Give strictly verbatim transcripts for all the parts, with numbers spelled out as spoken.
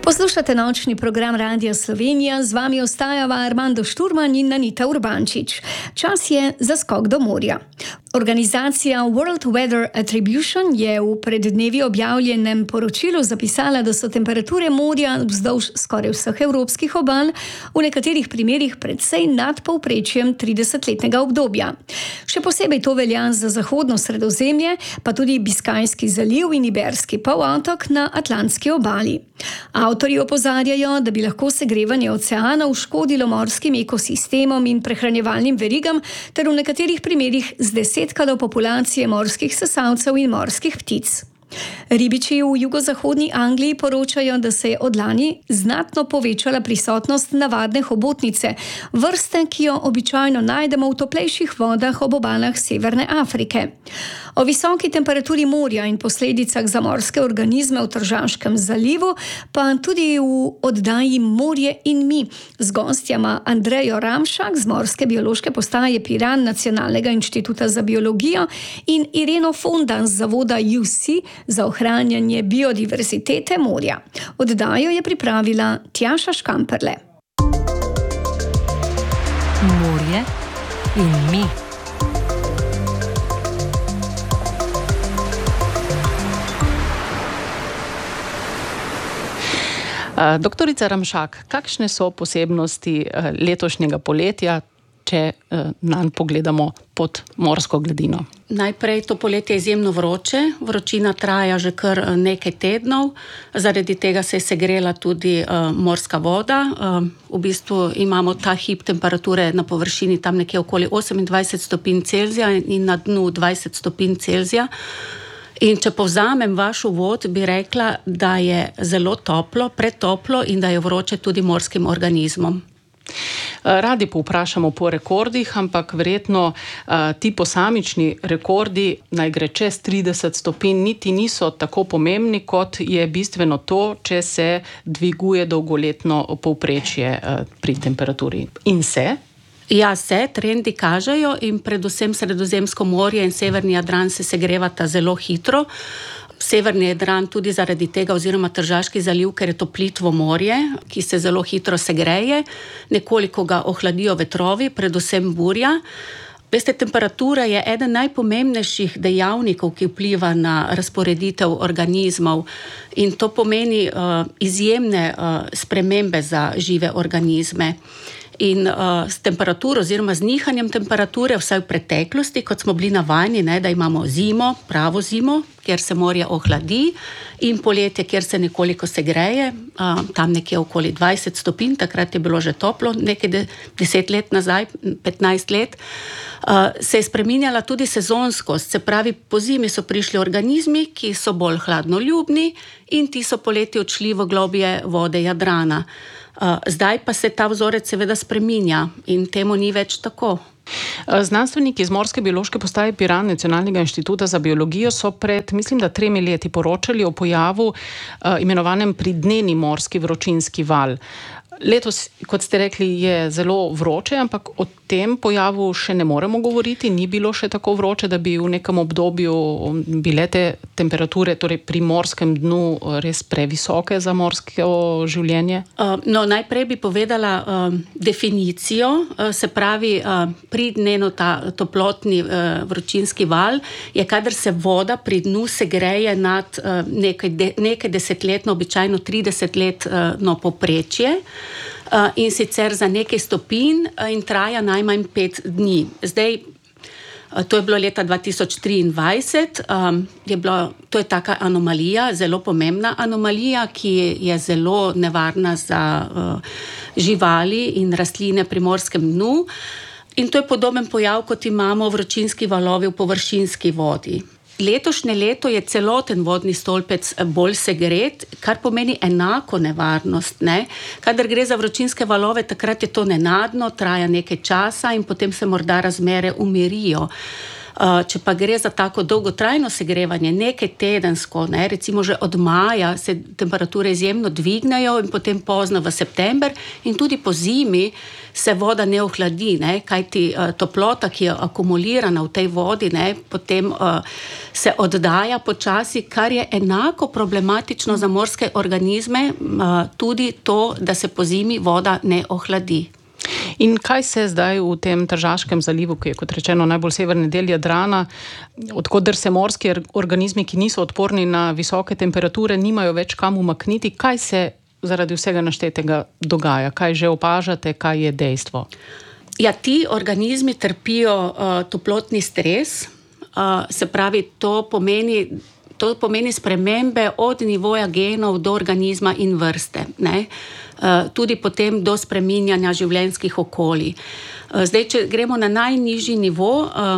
Poslušate nočni program Radia Slovenija, z vami ostajava Armando Šturman in Anita Urbančič. Čas je za skok do morja. Organizacija World Weather Attribution je v pred dnevi objavljenem poročilu zapisala, da so temperature morja vzdolž skoraj vseh evropskih obal v nekaterih primerih precej nad povprečjem tridesetletnega obdobja. Še posebej to velja za zahodno Sredozemlje, pa tudi Biskajski zaliv in Iberski polotok na Atlantski obali. Avtorji opozarjajo, da bi lahko segrevanje oceanov škodilo morskim ekosistemom in prehranjevalnim verigam ter v nekaterih primerih zdesetkalo populacije morskih sesalcev in morskih ptic. Ribiči v jugozahodni Angliji poročajo, da se je od lani znatno povečala prisotnost navadne hobotnice, vrste, ki jo običajno najdemo v toplejših vodah ob obalah Severne Afrike. O visoki temperaturi morja in posledicah za morske organizme v Tržaškem zalivu pa tudi v oddaji Morje in mi z gostjama Andrejo Ramšak z Morske biološke postaje Piran Nacionalnega inštituta za biologijo in Ireno Fondan z zavoda U C za ohranjanje biodiverzitete morja. Oddajo je pripravila Tjaša Škamperle. Morje in mi. Doktorica Ramšak, kakšne so posebnosti letošnjega poletja, če nanj pogledamo pod morsko gladino? Najprej to poletje je izjemno vroče, vročina traja že kar nekaj tednov, zaradi tega se je segrela tudi uh, morska voda. Uh, v bistvu imamo ta hip temperature na površini tam nekje okoli osemindvajset stopinj Celzija in na dnu dvajset stopinj Celzija. In če povzamem vaš uvod, bi rekla, da je zelo toplo, pretoplo in da je vroče tudi morskim organizmom. Radi povprašamo po rekordih, ampak verjetno uh, ti posamični rekordi, naj gre čez trideset stopinj, niti niso tako pomembni, kot je bistveno to, če se dviguje dolgoletno povprečje uh, pri temperaturi. In se? Ja, se, trendi kažejo in predvsem Sredozemsko morje in Severni Jadran se segrevata zelo hitro. Severni Jadran tudi zaradi tega oziroma Tržaški zaliv, ker je to plitvo morje, ki se zelo hitro segreje, nekoliko ga ohladijo vetrovi, predvsem burja. Veste, temperatura je eden najpomembnejših dejavnikov, ki vpliva na razporeditev organizmov in to pomeni uh, izjemne uh, spremembe za žive organizme. In uh, s temperaturo oziroma z nihanjem temperature, vsaj v preteklosti, kot smo bili navajeni, ne, da imamo zimo, pravo zimo, kjer se morje ohladi, in poletje, kjer se nekoliko segreje, uh, tam nekje okoli dvajset stopinj, takrat je bilo že toplo, nekaj de, deset let nazaj, petnajst let, uh, se je spreminjala tudi sezonskost, se pravi, po zimi so prišli organizmi, ki so bolj hladnoljubni in ti so poleti odšli v globje vode Jadrana. Uh, zdaj pa se ta vzorec seveda spreminja in temu ni več tako. Znanstveniki iz Morske biološke postaje Piran Nacionalnega inštituta za biologijo so pred, mislim, da tremi leti poročali o pojavu uh, imenovanem pridneni morski vročinski val. Letos, kot ste rekli, je zelo vroče, ampak o tem pojavu še ne moremo govoriti. Ni bilo še tako vroče, da bi v nekem obdobju bile te temperature, torej pri morskem dnu, res previsoke za morsko življenje? Uh, no, najprej bi povedala uh, definicijo, uh, se pravi, uh, pridneno ta toplotni uh, vročinski val je, kadar se voda pri dnu segreje nad uh, nekaj, de, nekaj desetletno, običajno trideset let uh, no, povprečje. Uh, in sicer za nekaj stopinj uh, in traja najmanj pet dni. Zdaj, uh, to je bilo leta dva tisoč triindvajset, um, je bilo, to je taka anomalija, zelo pomembna anomalija, ki je zelo nevarna za uh, živali in rastline pri morskem dnu. In to je podoben pojav, kot imamo vročinski valovi v površinski vodi. Letošnje leto je celoten vodni stolpec bolj segret, kar pomeni enako nevarnost. Ne? Kadar gre za vročinske valove, takrat je to nenadno, traja nekaj časa in potem se morda razmere umirijo. Če pa gre za tako dolgotrajno segrevanje, nekaj tedensko, ne, recimo že od maja se temperature izjemno dvignejo in potem pozno v september in tudi po zimi se voda ne ohladi, ne, kajti toplota, ki je akumulirana v tej vodi, ne, potem uh, se oddaja počasi, kar je enako problematično za morske organizme, uh, tudi to, da se po zimi voda ne ohladi. In kaj se zdaj v tem Tržaškem zalivu, ki je kot rečeno najbolj severni del Jadrana, odkoder se morski organizmi, ki niso odporni na visoke temperature, nimajo več kam umakniti, kaj se zaradi vsega naštetega dogaja? Kaj že opažate, kaj je dejstvo? Ja, ti organizmi trpijo uh, toplotni stres, uh, se pravi, to pomeni To pomeni spremembe od nivoja genov do organizma in vrste, ne? Tudi potem do spreminjanja življenjskih okolij. Zdaj, če gremo na najnižji nivo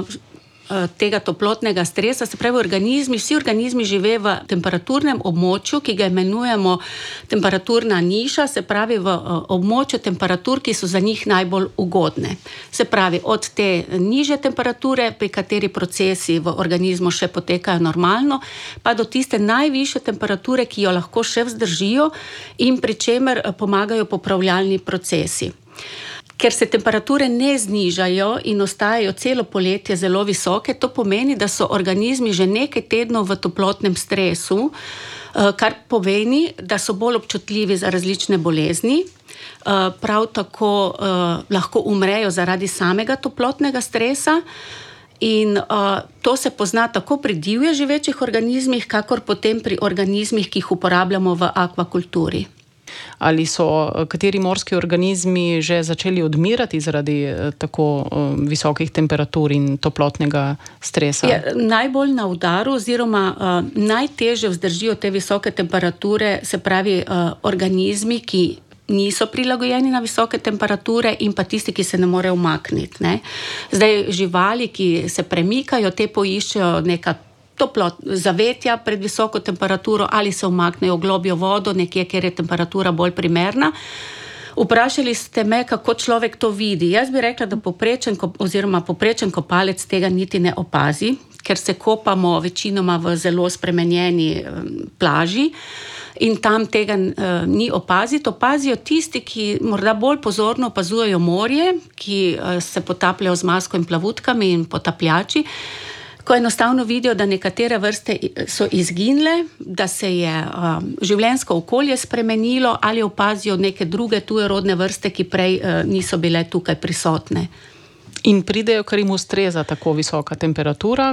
tega toplotnega stresa, se pravi organizmi, vsi organizmi žive v temperaturnem območju, ki ga imenujemo temperaturna niša, se pravi v območju temperatur, ki so za njih najbolj ugodne. Se pravi, od te nižje temperature, pri kateri procesi v organizmu še potekajo normalno, pa do tiste najvišje temperature, ki jo lahko še vzdržijo in pri čemer pomagajo popravljalni procesi. Ker se temperature ne znižajo in ostajajo celo poletje zelo visoke, to pomeni, da so organizmi že nekaj tednov v toplotnem stresu, kar pomeni, da so bolj občutljivi za različne bolezni, prav tako lahko umrejo zaradi samega toplotnega stresa. In uh, to se pozna tako pri divje živečih organizmih, kakor potem pri organizmih, ki jih uporabljamo v akvakulturi. Ali so kateri morski organizmi že začeli odmirati zaradi tako um, visokih temperatur in toplotnega stresa? Ja, najbolj na udaru oziroma uh, najtežje vzdržijo te visoke temperature, se pravi uh, organizmi, ki niso prilagojeni na visoke temperature in pa tisti, ki se ne morejo umakniti, ne. Zdaj, živali, ki se premikajo, te poiščejo neka toplo zavetja pred visoko temperaturo ali se umaknejo v globjo vodo, nekje, kjer je temperatura bolj primerna. Vprašali ste me, kako človek to vidi. Jaz bi rekla, da poprečen, oziroma poprečen kopalec tega niti ne opazi, ker se kopamo večinoma v zelo spremenjeni plaži in tam tega uh, ni opaziti. Opazijo tisti, ki morda bolj pozorno opazujejo morje, ki uh, se potapljajo z masko in plavutkami in potapljači, ko enostavno vidijo, da nekatere vrste so izginile, da se je um, življenjsko okolje spremenilo ali opazijo neke druge tujerodne vrste, ki prej uh, niso bile tukaj prisotne. In pridejo, ker jim ustreza tako visoka temperatura,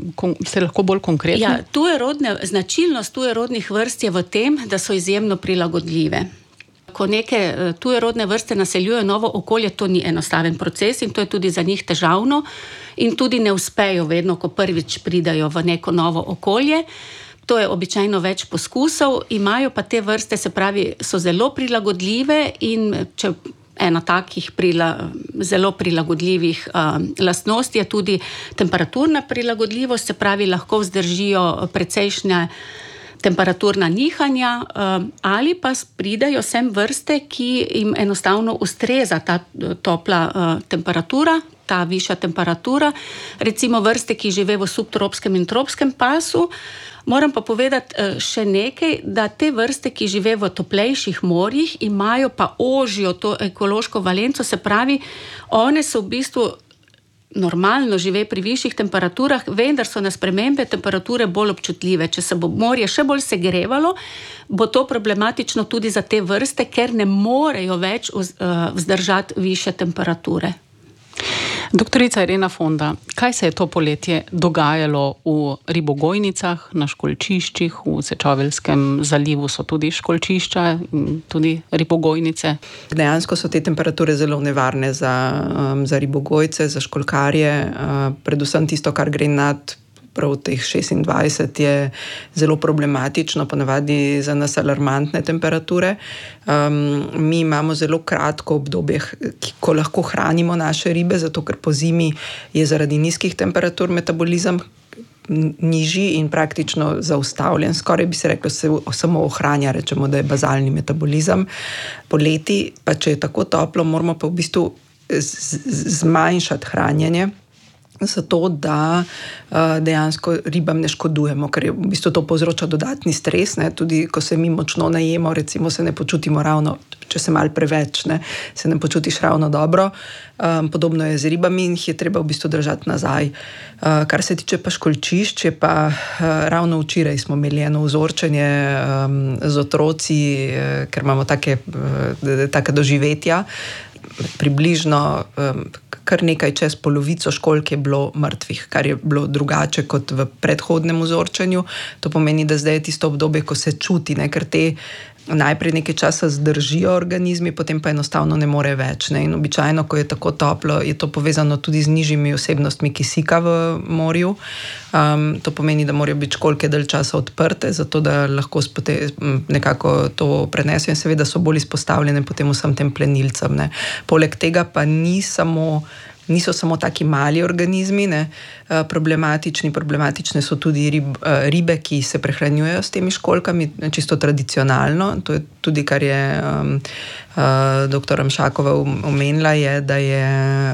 se lahko bolj konkretno? Ja, tujerodne, značilnost tujerodnih vrst je v tem, da so izjemno prilagodljive. Ko neke tujerodne vrste naseljujejo novo okolje, to ni enostaven proces in to je tudi za njih težavno in tudi ne uspejo vedno, ko prvič pridajo v neko novo okolje. To je običajno več poskusov, imajo pa te vrste, se pravi, so zelo prilagodljive in če ena takih prila, zelo prilagodljivih uh, lastnosti je tudi temperaturna prilagodljivost, se pravi, lahko vzdržijo precejšnje temperaturna nihanja ali pa pridejo sem vrste, ki jim enostavno ustreza ta topla temperatura, ta višja temperatura. Recimo vrste, ki žive v subtropskem in tropskem pasu. Moram pa povedati še nekaj, da te vrste, ki žive v toplejših morjih, imajo pa ožjo to ekološko valenco, se pravi, one so v bistvu normalno žive pri višjih temperaturah, vendar so na spremembe temperature bolj občutljive. Če se bo morje še bolj segrevalo, bo to problematično tudi za te vrste, ker ne morejo več vzdržati višje temperature. Doktorica Irena Fonda, kaj se je to poletje dogajalo v ribogojnicah, na školjčiščih, v Sečoveljskem zalivu so tudi školjčišča in tudi ribogojnice? Dejansko so te temperature zelo nevarne za, um, za ribogojce, za školjkarje, uh, predvsem tisto, kar gre nad prav teh šestindvajset je zelo problematično, ponavadi za nas alarmantne temperature. Um, mi imamo zelo kratko obdobje, ko lahko hranimo naše ribe, zato ker po zimi je zaradi nizkih temperatur metabolizem nižji in praktično zaustavljen. Skoraj bi se reklo, se samo ohranja, rečemo, da je bazalni metabolizem. Poleti, pa če je tako toplo, moramo pa v bistvu z- z- zmanjšati hranjenje. zato da uh, dejansko ribam ne škodujemo, ker je v bistvu to povzroča dodatni stres, ne? Tudi ko se mi močno najemo, recimo se ne počutimo ravno, če se malo preveč, ne? Se ne počutiš ravno dobro. Um, podobno je z ribami in jih je treba v bistvu držati nazaj. Uh, kar se tiče pa školjčišč, je pa uh, ravno včeraj smo imeli eno vzorčenje um, z otroci, uh, ker imamo take, uh, take doživetja. Približno um, kar nekaj čez polovico školjk je bilo mrtvih, kar je bilo drugače kot v predhodnem vzorčenju. To pomeni, da zdaj je tisto obdobje, ko se čuti, ne, ker te najprej nekaj časa zdržijo organizmi, potem pa enostavno ne more več. Ne. In običajno, ko je tako toplo, je to povezano tudi z nižjimi vsebnostmi kisika v morju. Um, to pomeni, da morajo biti školjke dalj časa odprte, zato da lahko spote, nekako to prenesejo in seveda so bolj izpostavljene potem vsem tem plenilcem. Ne. Poleg tega pa ni samo Niso samo taki mali organizmi, ne, problematični, problematične so tudi rib, ribe, ki se prehranjujejo s temi školjkami, čisto tradicionalno. To je tudi, kar je um, uh, doktor Ramšakova omenila, je, da je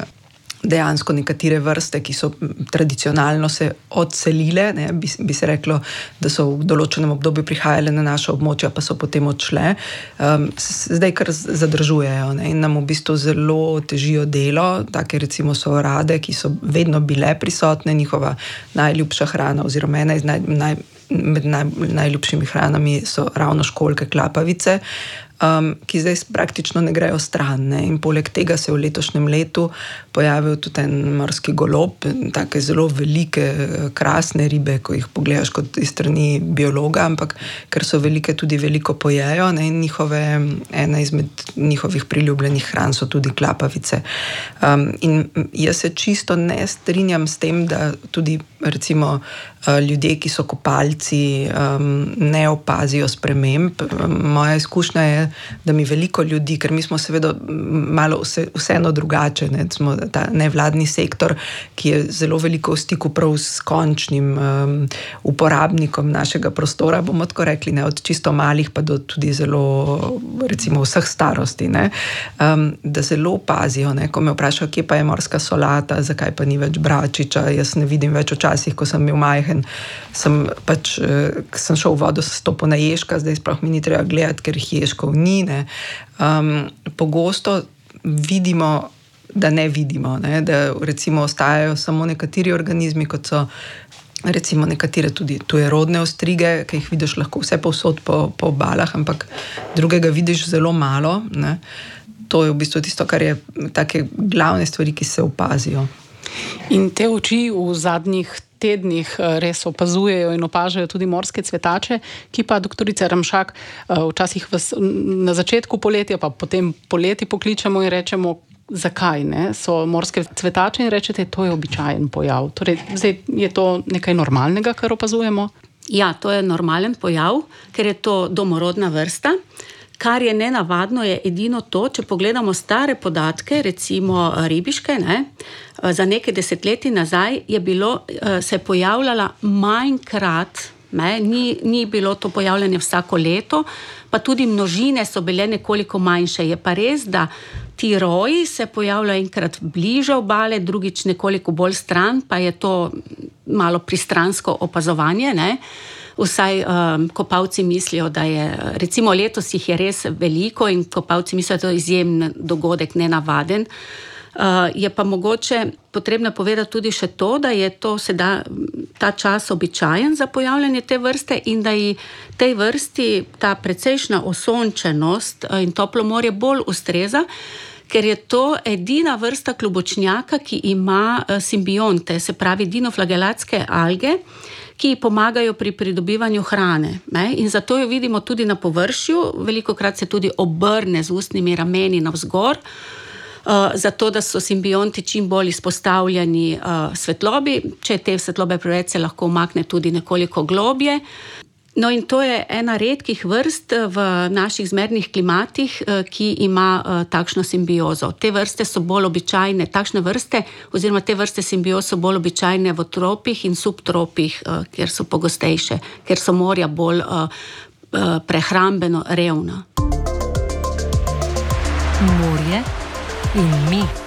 dejansko nekatere vrste, ki so tradicionalno se odselile, ne, bi, bi se reklo, da so v določenem obdobju prihajale na naše območja, pa so potem odšle, um, zdaj kar zadržujejo, ne, in nam v bistvu zelo težijo delo. Take recimo so orade, ki so vedno bile prisotne, njihova najljubša hrana oziroma ena iz naj, naj, med naj, najljubšimi hranami so ravno školjke, klapavice, Um, ki zdaj praktično ne grejo stran. Ne? In poleg tega se je v letošnjem letu pojavil tudi en morski golob, take zelo velike, krasne ribe, ko jih pogledaš kot iz strani biologa, ampak ker so velike, tudi veliko pojejo, ne? In njihove, ena izmed njihovih priljubljenih hran so tudi klapavice. Um, in jaz se čisto ne strinjam s tem, da tudi recimo ljudje, ki so kopalci, um, ne opazijo sprememb. Moja izkušnja je, da mi veliko ljudi, ker mi smo seveda malo vse, vseeno drugače, ne, smo ta nevladni sektor, ki je zelo veliko v stiku prav s končnim um, uporabnikom našega prostora, bomo tako rekli, ne, od čisto malih pa do tudi zelo, recimo vseh starosti, ne, um, da zelo opazijo, ne, ko me vprašajo, kje pa je morska solata, zakaj pa ni več bračiča, jaz ne vidim več včasih, ko sem bil majhen, sem pač, sem šel v vodo, se stopil na ježka, zdaj sploh mi ni treba gledati, ker jih ježkov ni, ne. Um, pogosto vidimo, da ne vidimo, ne, da recimo ostajajo samo nekateri organizmi, kot so recimo nekatere tudi tujerodne ostrige, ki jih vidiš lahko vse povsod po, po obalah, ampak drugega vidiš zelo malo, ne. To je v bistvu tisto, kar je take glavne stvari, ki se opazijo. In te oči v zadnjih tednih res opazujejo in opažajo tudi morske cvetače, ki pa, doktorica Ramšak, včasih vas na začetku poletja, pa potem poleti pokličemo in rečemo, zakaj, ne? So morske cvetače in rečete, to je običajen pojav. Torej, zdaj je to nekaj normalnega, kar opazujemo? Ja, to je normalen pojav, ker je to domorodna vrsta. Kar je nenavadno, je edino to, če pogledamo stare podatke, recimo ribiške, ne, za nekaj desetletij nazaj je bilo, se je pojavljala manjkrat, ne, ni, ni bilo to pojavljanje vsako leto, pa tudi množine so bile nekoliko manjše. Je pa res, da ti roji se pojavljajo enkrat bliže obale, drugič nekoliko bolj stran, pa je to malo pristransko opazovanje, ne. Vsaj um, kopalci mislijo, da je, recimo letos jih je res veliko in kopalci mislijo, da je to izjemen dogodek, nenavaden. Uh, je pa mogoče potrebno povedati tudi še to, da je to sedaj ta čas običajen za pojavljanje te vrste in da ji tej vrsti ta precejšnja osončenost in toplo morje bolj ustreza, ker je to edina vrsta klobučnjaka, ki ima simbionte, se pravi dinoflagelatske alge, ki pomagajo pri pridobivanju hrane. Ne? In zato jo vidimo tudi na površju, velikokrat se tudi obrne z ustnimi rameni navzgor, uh, zato da so simbionti čim bolj izpostavljeni uh, svetlobi. Če te svetlobe preveč, se lahko umakne tudi nekoliko globje. No in to je ena redkih vrst v naših zmernih klimatih, ki ima takšno simbiozo. Te vrste so bolj običajne, takšne vrste oziroma te vrste simbioz so bolj običajne v tropih in subtropih, kjer so pogostejše, ker so morja bolj prehrambeno revna. Morje in mi.